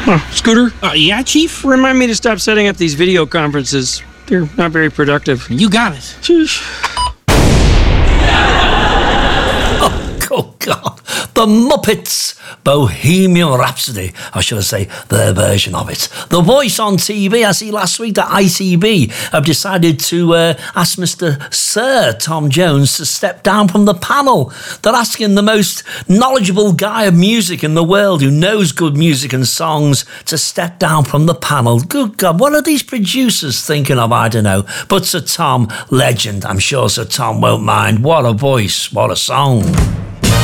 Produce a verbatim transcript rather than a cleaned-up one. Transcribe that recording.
Oh, Scooter? Uh, yeah, Chief? Remind me to stop setting up these video conferences. They're not very productive. You got it. Sheesh. Oh, God. The Muppets Bohemian Rhapsody. I should say their version of it. The Voice on T V. I see last week that I T V have decided to uh, ask Mister Sir Tom Jones to step down from the panel. They're asking the most knowledgeable guy of music in the world who knows good music and songs to step down from the panel. Good God, what are these producers thinking of? I don't know. But Sir Tom, legend. I'm sure Sir Tom won't mind. What a voice. What a song.